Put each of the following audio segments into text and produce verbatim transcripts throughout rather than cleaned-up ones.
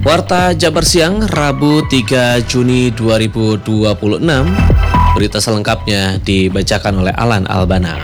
Warta Jabar Siang, Rabu tiga Juni dua ribu dua puluh enam. Berita selengkapnya dibacakan oleh Alan Albana.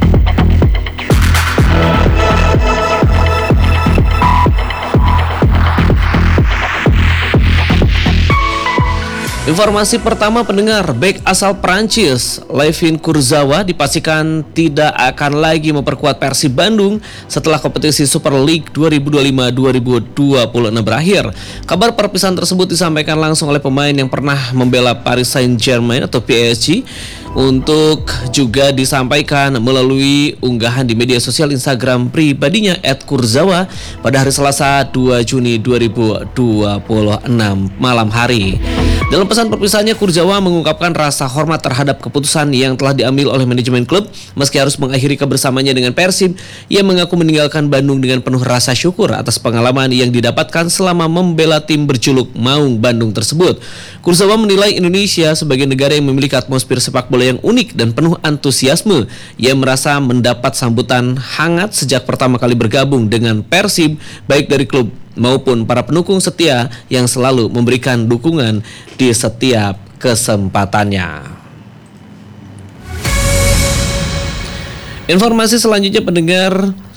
Informasi pertama pendengar, bek asal Prancis, Layvin Kurzawa dipastikan tidak akan lagi memperkuat Persib Bandung setelah kompetisi Super League dua ribu dua puluh lima dua ribu dua puluh enam berakhir. Kabar perpisahan tersebut disampaikan langsung oleh pemain yang pernah membela Paris Saint-Germain atau P S G, untuk juga disampaikan melalui unggahan di media sosial Instagram pribadinya et kurzawa pada hari Selasa dua Juni dua ribu dua puluh enam malam hari. Dalam pesan perpisahannya, Kurzawa mengungkapkan rasa hormat terhadap keputusan yang telah diambil oleh manajemen klub meski harus mengakhiri kebersamaannya dengan Persib. Ia mengaku meninggalkan Bandung dengan penuh rasa syukur atas pengalaman yang didapatkan selama membela tim berjuluk Maung Bandung tersebut. Kurzawa menilai Indonesia sebagai negara yang memiliki atmosfer sepak bola yang unik dan penuh antusiasme. Ia merasa mendapat sambutan hangat sejak pertama kali bergabung dengan Persib, baik dari klub maupun para pendukung setia yang selalu memberikan dukungan di setiap kesempatannya. Informasi selanjutnya pendengar,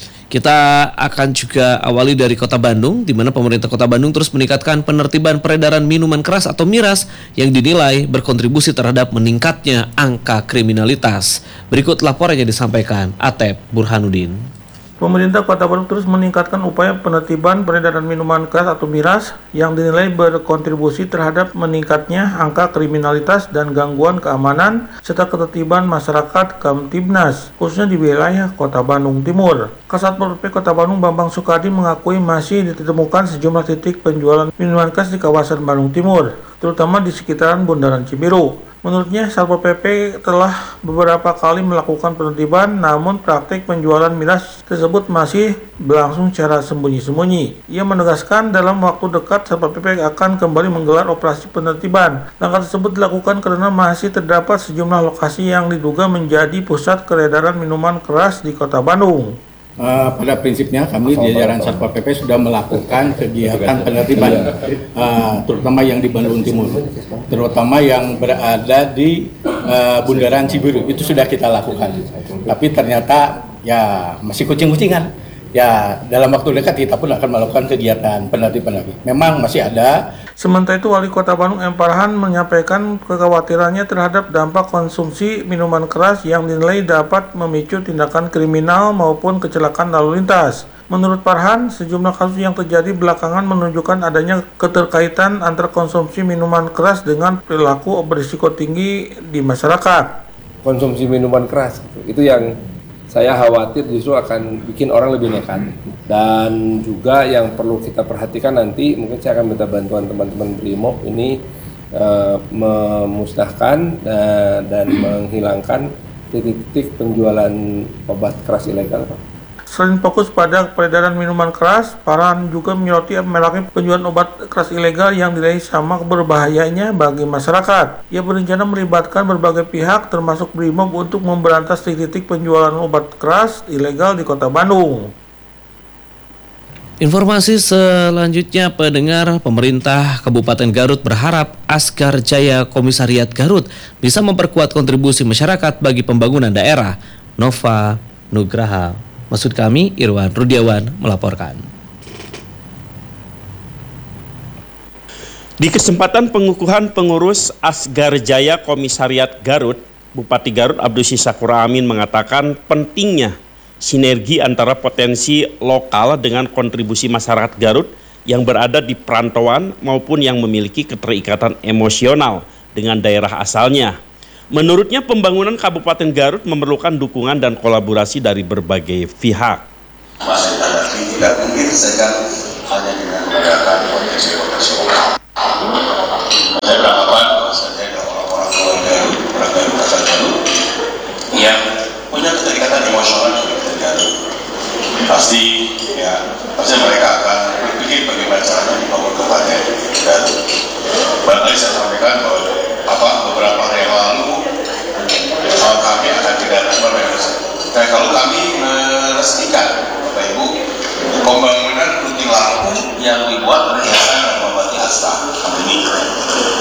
kita akan juga awali dari Kota Bandung, di mana pemerintah Kota Bandung terus meningkatkan penertiban peredaran minuman keras atau miras yang dinilai berkontribusi terhadap meningkatnya angka kriminalitas. Berikut laporannya disampaikan Atep Burhanuddin. Pemerintah Kota Bandung terus meningkatkan upaya penertiban peredaran minuman keras atau miras yang dinilai berkontribusi terhadap meningkatnya angka kriminalitas dan gangguan keamanan serta ketertiban masyarakat Kamtibnas, khususnya di wilayah Kota Bandung Timur. Kasatpol P P Kota Bandung Bambang Sukadi mengakui masih ditemukan sejumlah titik penjualan minuman keras di kawasan Bandung Timur, terutama di sekitaran Bundaran Cibiru. Menurutnya, Satpol P P telah beberapa kali melakukan penertiban, namun praktik penjualan miras tersebut masih berlangsung secara sembunyi-sembunyi. Ia menegaskan dalam waktu dekat Satpol P P akan kembali menggelar operasi penertiban. Langkah tersebut dilakukan karena masih terdapat sejumlah lokasi yang diduga menjadi pusat peredaran minuman keras di Kota Bandung. Uh, pada prinsipnya kami di jajaran Satpol P P sudah melakukan kegiatan penertiban, uh, terutama yang di Bandung Timur, terutama yang berada di uh, Bundaran Cibiru, itu sudah kita lakukan. Tapi ternyata ya masih kucing-kucingan. Ya dalam waktu dekat kita pun akan melakukan kegiatan penertiban lagi. Memang masih ada. Sementara itu, Wali Kota Bandung M. Farhan menyampaikan kekhawatirannya terhadap dampak konsumsi minuman keras yang dinilai dapat memicu tindakan kriminal maupun kecelakaan lalu lintas. Menurut Farhan, sejumlah kasus yang terjadi belakangan menunjukkan adanya keterkaitan antara konsumsi minuman keras dengan perilaku berisiko tinggi di masyarakat. Konsumsi minuman keras itu yang saya khawatir justru akan bikin orang lebih nekat. Dan juga yang perlu kita perhatikan nanti, mungkin saya akan minta bantuan teman-teman Brimob ini uh, memusnahkan uh, dan menghilangkan titik-titik penjualan obat keras ilegal, Pak. Selain fokus pada peredaran minuman keras, Farhan juga menyoroti melarang penjualan obat keras ilegal yang dinilai sama berbahayanya bagi masyarakat. Ia berencana melibatkan berbagai pihak termasuk Brimob untuk memberantas titik-titik penjualan obat keras ilegal di Kota Bandung. Informasi selanjutnya pendengar, pemerintah Kabupaten Garut berharap Asgar Jaya Komisariat Garut bisa memperkuat kontribusi masyarakat bagi pembangunan daerah. Nova Nugraha, maksud kami Irwan Rudiawan melaporkan. Di kesempatan pengukuhan pengurus Asgar Jaya Komisariat Garut, Bupati Garut Abdul Syakura Amin mengatakan pentingnya sinergi antara potensi lokal dengan kontribusi masyarakat Garut yang berada di perantauan maupun yang memiliki keterikatan emosional dengan daerah asalnya. Menurutnya, pembangunan Kabupaten Garut memerlukan dukungan dan kolaborasi dari berbagai pihak. Masih hadapi tidak mungkin saja hanya dengan menggunakan potensi-potensi lokal. Saya beranggapan bahwasanya ada orang-orang luar Garut, orang Garut asal Garut yang punya keterikatan emosional dengan Garut. Pasti ya, pasti mereka akan berpikir bagaimana caranya dibangun Kabupaten Garut. Barangkali saya sampaikan bahwa apa beberapa hari yang lalu kami akan kedatangan nah, kalau kami meresmikan Bapak Ibu pembangunan Ruting Lampung yang dibuat oleh Yayasan Muhammad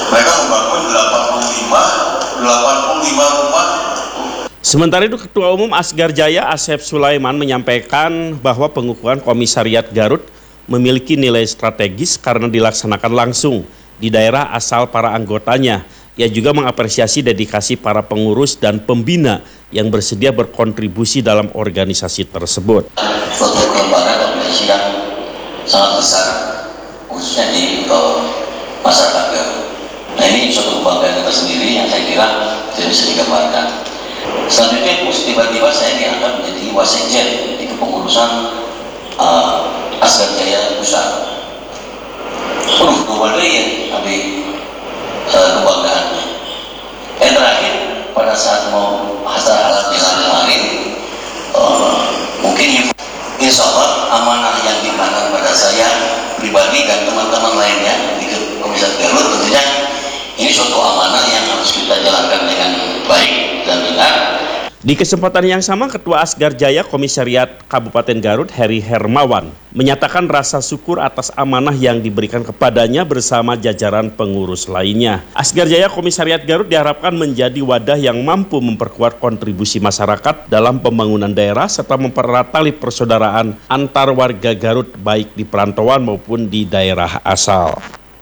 Mereka membangun delapan puluh lima rumah. Sementara itu Ketua Umum Asgar Jaya Asep Sulaiman menyampaikan bahwa pengukuhan Komisariat Garut memiliki nilai strategis karena dilaksanakan langsung di daerah asal para anggotanya. Ia juga mengapresiasi dedikasi para pengurus dan pembina yang bersedia berkontribusi dalam organisasi tersebut. Suatu kelembagaan organisasi yang sangat besar, khususnya di uh, masyarakat Garut. Nah, ini suatu kebanggaan kita sendiri yang saya kira tidak bisa digambarkan. Selanjutnya, tiba-tiba saya diangkat menjadi wasekjen di kepengurusan uh, Asgar Jaya Pusat. Aduh, kepada ya, tapi uh, kebanggaannya. Yang terakhir, pada saat mau hasil halal jalan kemarin, uh, mungkin insya Allah amanah yang diberikan pada saya pribadi dan teman-teman lainnya di Komisariat Garut, tentunya ini suatu amanah yang harus kita jalankan dengan baik dan benar. Di kesempatan yang sama, Ketua Asgar Jaya Komisariat Kabupaten Garut, Heri Hermawan, menyatakan rasa syukur atas amanah yang diberikan kepadanya bersama jajaran pengurus lainnya. Asgar Jaya Komisariat Garut diharapkan menjadi wadah yang mampu memperkuat kontribusi masyarakat dalam pembangunan daerah serta mempererat tali persaudaraan antar warga Garut baik di perantauan maupun di daerah asal.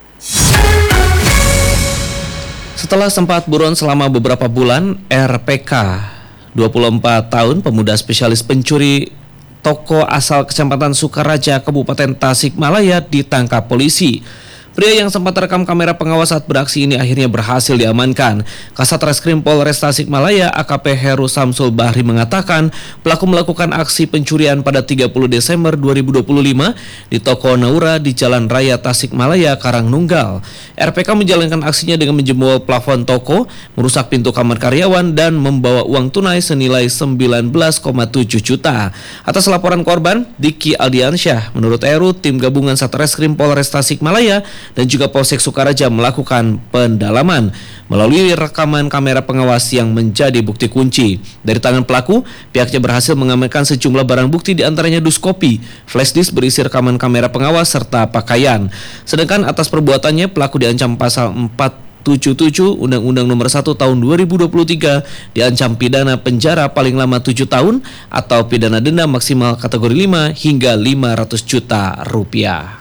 Setelah sempat buron selama beberapa bulan, R P K dua puluh empat tahun, pemuda spesialis pencuri toko asal Kecamatan Sukaraja, Kabupaten Tasikmalaya ditangkap polisi. Pria yang sempat terekam kamera pengawas saat beraksi ini akhirnya berhasil diamankan. Kasat Reskrim Polres Tasikmalaya A K P Heru Samsul Bahri mengatakan pelaku melakukan aksi pencurian pada tiga puluh Desember dua ribu dua puluh lima di toko Naura di Jalan Raya Tasikmalaya, Karangnunggal. R P K menjalankan aksinya dengan menjebol plafon toko, merusak pintu kamar karyawan dan membawa uang tunai senilai sembilan belas koma tujuh juta. Atas laporan korban, Diki Aldiansyah, menurut Heru, tim gabungan Satreskrim Polres Tasikmalaya dan juga Polsek Sukaraja melakukan pendalaman melalui rekaman kamera pengawas yang menjadi bukti kunci. Dari tangan pelaku, pihaknya berhasil mengamankan sejumlah barang bukti diantaranya dus kopi, flash disk berisi rekaman kamera pengawas serta pakaian. Sedangkan atas perbuatannya pelaku diancam pasal empat tujuh tujuh Undang-Undang Nomor satu Tahun dua ribu dua puluh tiga, diancam pidana penjara paling lama tujuh tahun atau pidana denda maksimal kategori lima hingga lima ratus juta rupiah.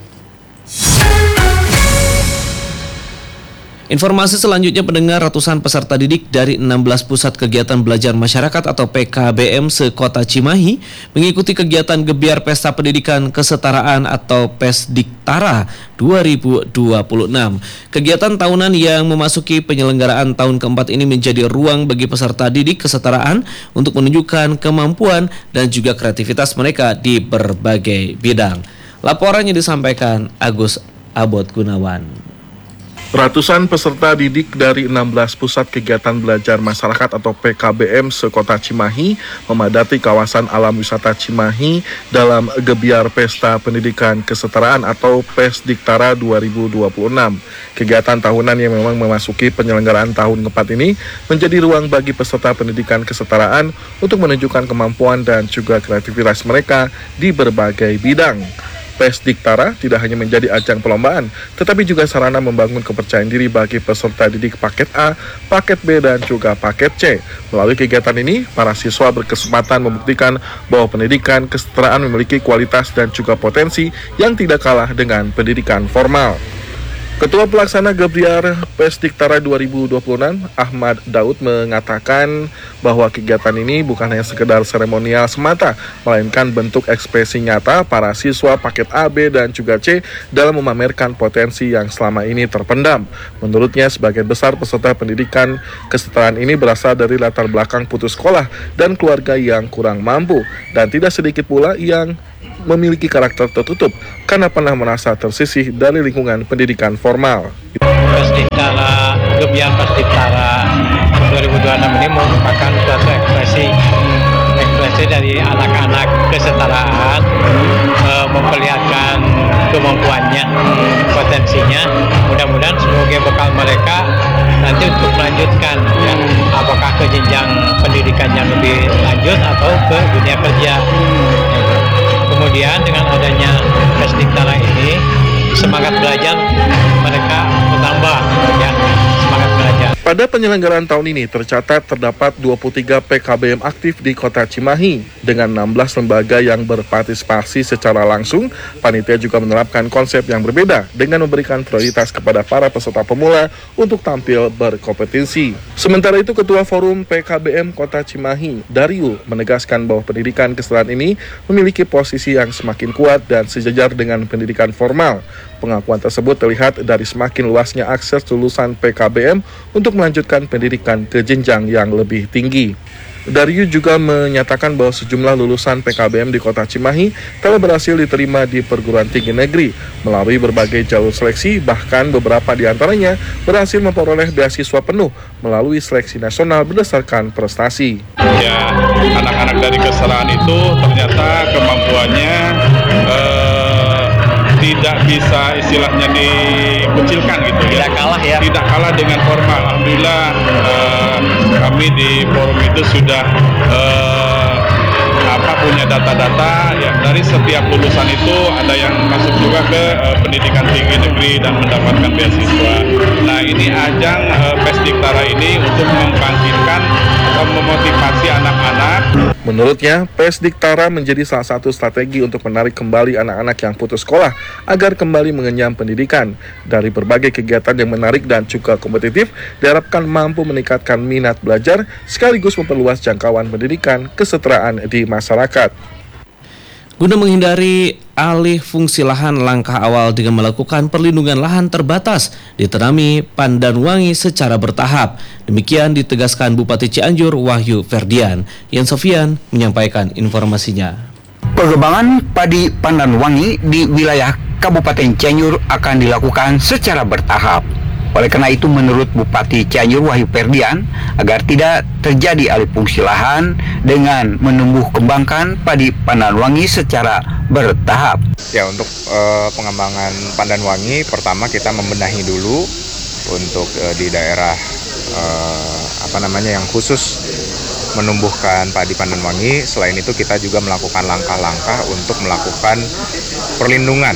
Informasi selanjutnya, pendengar, ratusan peserta didik dari enam belas pusat kegiatan belajar masyarakat atau P K B M se-Kota Cimahi mengikuti kegiatan Gebiar Pesta Pendidikan Kesetaraan atau Pesdiktara dua ribu dua puluh enam. Kegiatan tahunan yang memasuki penyelenggaraan tahun keempat ini menjadi ruang bagi peserta didik kesetaraan untuk menunjukkan kemampuan dan juga kreativitas mereka di berbagai bidang. Laporannya disampaikan Agus Abot Gunawan. Ratusan peserta didik dari enam belas pusat kegiatan belajar masyarakat atau P K B M se-Kota Cimahi memadati kawasan alam wisata Cimahi dalam Gebiar Pesta Pendidikan Kesetaraan atau Pesdiktara dua ribu dua puluh enam. Kegiatan tahunan yang memang memasuki penyelenggaraan tahun keempat ini menjadi ruang bagi peserta pendidikan kesetaraan untuk menunjukkan kemampuan dan juga kreativitas mereka di berbagai bidang. Pesdiktara tidak hanya menjadi ajang perlombaan, tetapi juga sarana membangun kepercayaan diri bagi peserta didik paket A, paket B, dan juga paket C. Melalui kegiatan ini, para siswa berkesempatan membuktikan bahwa pendidikan kesetaraan memiliki kualitas dan juga potensi yang tidak kalah dengan pendidikan formal. Ketua Pelaksana Gebiar Pesdiktara dua ribu dua puluh enam, Ahmad Daud, mengatakan bahwa kegiatan ini bukan hanya sekedar seremonial semata, melainkan bentuk ekspresi nyata para siswa paket A, B, dan juga C dalam memamerkan potensi yang selama ini terpendam. Menurutnya, sebagian besar peserta pendidikan kesetaraan ini berasal dari latar belakang putus sekolah dan keluarga yang kurang mampu, dan tidak sedikit pula yang memiliki karakter tertutup karena pernah merasa tersisih dari lingkungan pendidikan formal. Pesdiktara, Gebiar Pesdiktara dua ribu dua puluh enam ini merupakan suatu ekspresi ekspresi dari anak-anak kesetaraan, e, memperlihatkan kemampuannya, potensinya. Mudah-mudahan sebagai bekal mereka nanti untuk melanjutkan, ya, apakah ke jenjang pendidikan yang lebih lanjut atau ke dunia kerja. Kemudian dengan adanya Pesdiktara ini semangat belajar mereka bertambah, ya, semangat belajar. Pada penyelenggaraan tahun ini tercatat terdapat dua puluh tiga P K B M aktif di Kota Cimahi. Dengan enam belas lembaga yang berpartisipasi secara langsung, panitia juga menerapkan konsep yang berbeda dengan memberikan prioritas kepada para peserta pemula untuk tampil berkompetisi. Sementara itu, Ketua Forum P K B M Kota Cimahi, Dario, menegaskan bahwa pendidikan kesetaraan ini memiliki posisi yang semakin kuat dan sejajar dengan pendidikan formal. Pengakuan tersebut terlihat dari semakin luasnya akses lulusan P K B M untuk melanjutkan pendidikan ke jenjang yang lebih tinggi. Dario juga menyatakan bahwa sejumlah lulusan P K B M di Kota Cimahi telah berhasil diterima di perguruan tinggi negeri melalui berbagai jalur seleksi, bahkan beberapa di antaranya berhasil memperoleh beasiswa penuh melalui seleksi nasional berdasarkan prestasi. Ya, anak-anak dari kesetaraan itu ternyata kemampuannya eh, tidak bisa istilahnya dikucilkan gitu ya. Tidak kalah ya. Tidak kalah dengan formal. Alhamdulillah eh, kami di forum itu sudah eh, apa punya data-data ya, dari setiap lulusan itu ada yang masuk juga ke eh, pendidikan tinggi negeri dan mendapatkan beasiswa. Nah, ini ajang eh, Pesdiktara ini untuk membangkitkan atau memotivasi anak-anak. Menurutnya, Pesdiktara menjadi salah satu strategi untuk menarik kembali anak-anak yang putus sekolah agar kembali mengenyam pendidikan. Dari berbagai kegiatan yang menarik dan juga kompetitif, diharapkan mampu meningkatkan minat belajar sekaligus memperluas jangkauan pendidikan kesetaraan di masyarakat. Guna menghindari alih fungsi lahan, langkah awal dengan melakukan perlindungan lahan terbatas ditanami Pandanwangi secara bertahap. Demikian ditegaskan Bupati Cianjur Wahyu Ferdian. Yan Sofian menyampaikan informasinya. Pengembangan padi Pandanwangi di wilayah Kabupaten Cianjur akan dilakukan secara bertahap. Oleh karena itu, menurut Bupati Cianjur Wahyu Ferdian, agar tidak terjadi alih fungsi lahan dengan menumbuh kembangkan padi Pandanwangi secara bertahap. Ya, untuk uh, pengembangan Pandanwangi, pertama kita membenahi dulu untuk uh, di daerah uh, apa namanya yang khusus menumbuhkan padi Pandanwangi. Selain itu, kita juga melakukan langkah-langkah untuk melakukan perlindungan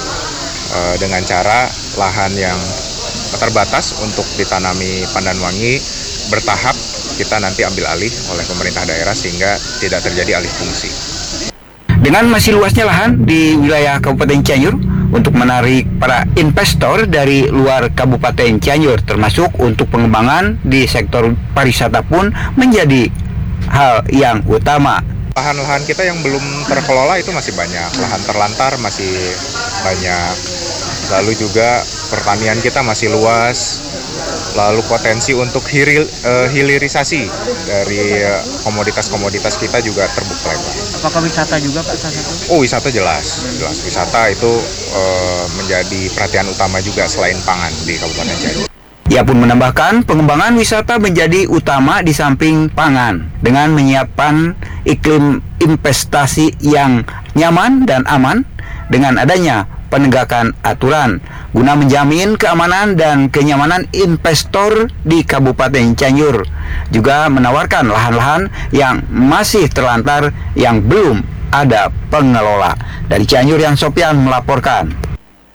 uh, dengan cara lahan yang terbatas untuk ditanami Pandanwangi bertahap kita nanti ambil alih oleh pemerintah daerah sehingga tidak terjadi alih fungsi. Dengan masih luasnya lahan di wilayah Kabupaten Cianjur untuk menarik para investor dari luar Kabupaten Cianjur, termasuk untuk pengembangan di sektor pariwisata pun menjadi hal yang utama. Lahan-lahan kita yang belum terkelola itu masih banyak, lahan terlantar masih banyak, lalu juga pertanian kita masih luas, lalu potensi untuk hiril, uh, hilirisasi dari uh, komoditas-komoditas kita juga terbuka lebar. Apakah wisata juga Pak? Oh, wisata jelas, jelas wisata itu uh, menjadi perhatian utama juga selain pangan di Kabupaten Cianjur. Ia pun menambahkan pengembangan wisata menjadi utama di samping pangan dengan menyiapkan iklim investasi yang nyaman dan aman dengan adanya penegakan aturan guna menjamin keamanan dan kenyamanan investor di Kabupaten Cianjur, juga menawarkan lahan-lahan yang masih terlantar yang belum ada pengelola. Dari Cianjur, Yan Sofian melaporkan.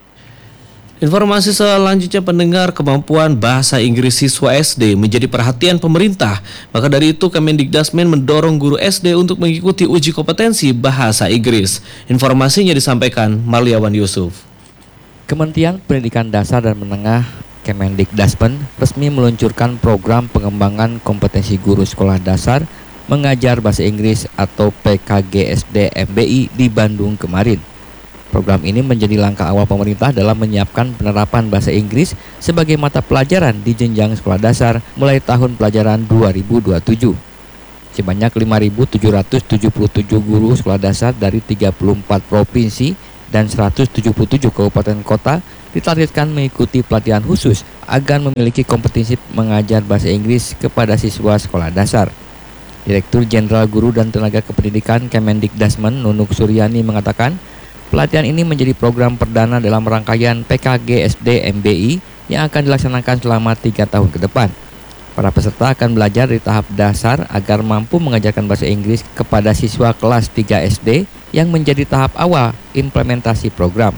Informasi selanjutnya, pendengar, kemampuan bahasa Inggris siswa S D menjadi perhatian pemerintah. Maka dari itu Kemendikdasmen mendorong guru S D untuk mengikuti uji kompetensi bahasa Inggris. Informasinya disampaikan Marliawan Yusuf. Kementerian Pendidikan Dasar dan Menengah Kemendikdasmen resmi meluncurkan program pengembangan kompetensi guru sekolah dasar mengajar bahasa Inggris atau P K G S D M B I di Bandung kemarin. Program ini menjadi langkah awal pemerintah dalam menyiapkan penerapan bahasa Inggris sebagai mata pelajaran di jenjang sekolah dasar mulai tahun pelajaran dua ribu dua puluh tujuh. Sebanyak lima ribu tujuh ratus tujuh puluh tujuh guru sekolah dasar dari tiga puluh empat provinsi dan seratus tujuh puluh tujuh kabupaten kota ditargetkan mengikuti pelatihan khusus agar memiliki kompetensi mengajar bahasa Inggris kepada siswa sekolah dasar. Direktur Jenderal Guru dan Tenaga Kependidikan Kemendikdasmen Nunuk Suryani mengatakan, pelatihan ini menjadi program perdana dalam rangkaian P K G S D M B I yang akan dilaksanakan selama tiga tahun ke depan. Para peserta akan belajar di tahap dasar agar mampu mengajarkan bahasa Inggris kepada siswa kelas tiga S D yang menjadi tahap awal implementasi program.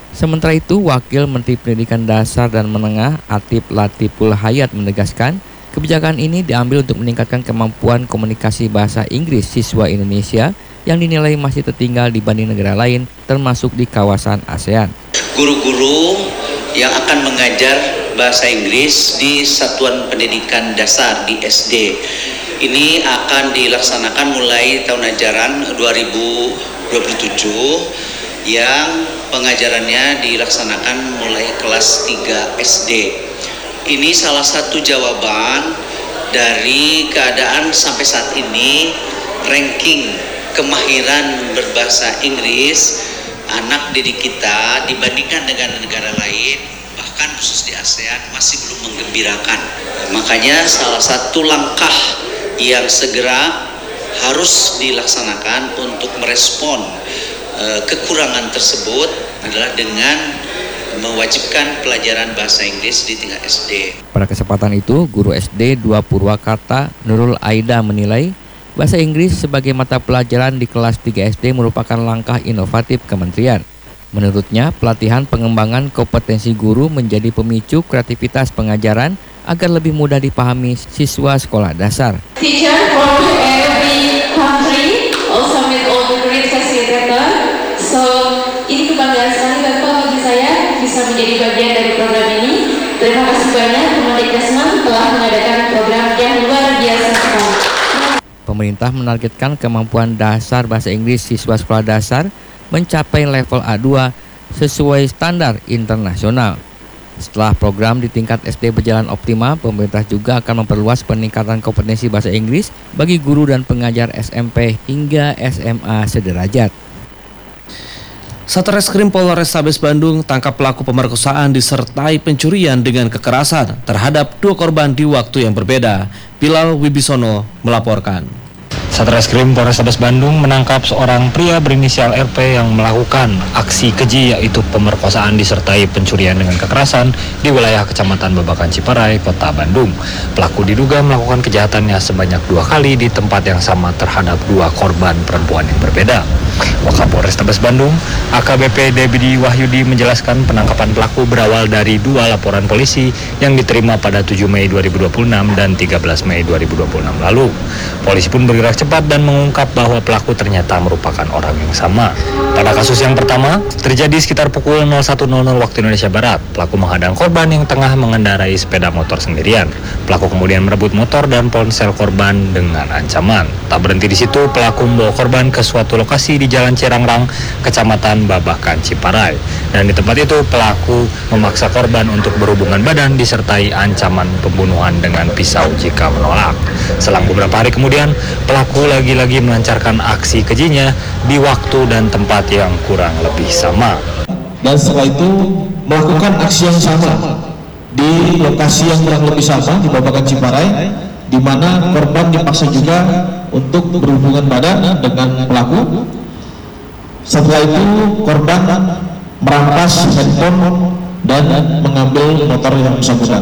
Sementara itu, Wakil Menteri Pendidikan Dasar dan Menengah Atif Latiful Hayat menegaskan, kebijakan ini diambil untuk meningkatkan kemampuan komunikasi bahasa Inggris siswa Indonesia yang dinilai masih tertinggal dibanding negara lain, termasuk di kawasan ASEAN. Guru-guru yang akan mengajar bahasa Inggris di Satuan Pendidikan Dasar di S D ini akan dilaksanakan mulai tahun ajaran dua ribu dua puluh tujuh yang pengajarannya dilaksanakan mulai kelas tiga S D. Ini salah satu jawaban dari keadaan sampai saat ini ranking kemahiran berbahasa Inggris anak didik kita dibandingkan dengan negara lain, bahkan khusus di ASEAN masih belum menggembirakan. Makanya salah satu langkah yang segera harus dilaksanakan untuk merespon uh, kekurangan tersebut adalah dengan mewajibkan pelajaran bahasa Inggris di tingkat S D. Pada kesempatan itu, guru S D dua Purwakarta Nurul Aida menilai bahasa Inggris sebagai mata pelajaran di kelas tiga S D merupakan langkah inovatif kementerian. Menurutnya, pelatihan pengembangan kompetensi guru menjadi pemicu kreativitas pengajaran agar lebih mudah dipahami siswa sekolah dasar. Teacher from every country also meet all the great facilitator. So, ini kebanggaan sekali Bapak bagi saya bisa menjadi bagian dari program ini. Terima kasih banyak Kemendikbudristek telah mengadakan program yang luar biasa sekali. Pemerintah menargetkan kemampuan dasar bahasa Inggris siswa sekolah dasar mencapai level A dua sesuai standar internasional. Setelah program di tingkat S D berjalan optimal, pemerintah juga akan memperluas peningkatan kompetensi bahasa Inggris bagi guru dan pengajar S M P hingga S M A sederajat. Satreskrim Polrestabes Bandung tangkap pelaku pemerkosaan disertai pencurian dengan kekerasan terhadap dua korban di waktu yang berbeda. Bilal Wibisono melaporkan. Satreskrim Polrestabes Bandung menangkap seorang pria berinisial R P yang melakukan aksi keji yaitu pemerkosaan disertai pencurian dengan kekerasan di wilayah Kecamatan Babakan Ciparai, Kota Bandung. Pelaku diduga melakukan kejahatannya sebanyak dua kali di tempat yang sama terhadap dua korban perempuan yang berbeda. Wakapolres Tabes Bandung, A K B P Debidi Wahyudi menjelaskan penangkapan pelaku berawal dari dua laporan polisi yang diterima pada tujuh Mei dua ribu dua puluh enam dan tiga belas Mei dua ribu dua puluh enam lalu. Polisi pun bergerak cepat dan mengungkap bahwa pelaku ternyata merupakan orang yang sama. Pada kasus yang pertama, terjadi sekitar pukul nol satu nol nol waktu Indonesia Barat. Pelaku menghadang korban yang tengah mengendarai sepeda motor sendirian. Pelaku kemudian merebut motor dan ponsel korban dengan ancaman. Tak berhenti di situ, pelaku membawa korban ke suatu lokasi di Jalan Cirangrang, Kecamatan Babakan Ciparai. Dan di tempat itu, pelaku memaksa korban untuk berhubungan badan disertai ancaman pembunuhan dengan pisau jika menolak. Selang beberapa hari kemudian, pelaku lagi-lagi melancarkan aksi kejinya di waktu dan tempat yang kurang lebih sama. Dan setelah itu melakukan aksi yang sama di lokasi yang kurang lebih sama di Babakan Ciparai, di mana korban dipaksa juga untuk berhubungan badan dengan pelaku. Setelah itu korban merampas handphone dan mengambil motor yang bersangkutan.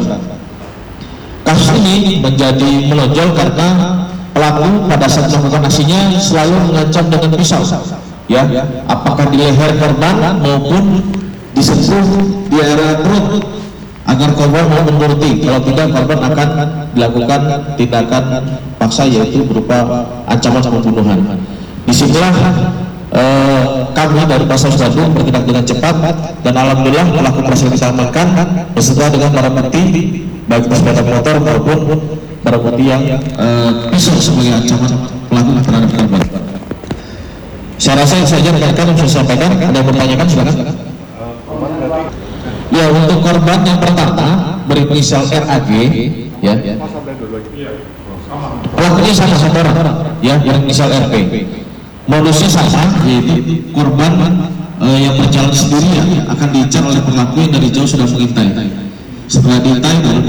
Kasus ini menjadi menonjol karena pelaku pada saat melakukan aksinya selalu mengancam dengan pisau, ya, apakah di leher korban maupun disentuh di area perut agar korban mau menuruti. Kalau tidak, korban akan dilakukan tindakan paksa yaitu berupa ancaman pembunuhan. Disinilah eh, kami dari Polres Bandung bertindak dengan cepat dan alhamdulillah pelaku berhasil kita amankan beserta dengan barang bukti baik sepeda motor maupun barang bukti yang eh, pisau sebagai ancaman pelaku terhadap korban. Saya rasa itu saja rekan-rekan yang saya sampaikan. Ada yang bertanyakan silakan. Ya, untuk korban yang pertama berinisial R A G, ya, pelakunya sama satu orang, ya, yang inisial R P. Modusnya sama, yaitu korban eh, yang berjalan sendirian akan diincar oleh pelaku yang dari jauh sudah mengintai. Setelah diintai,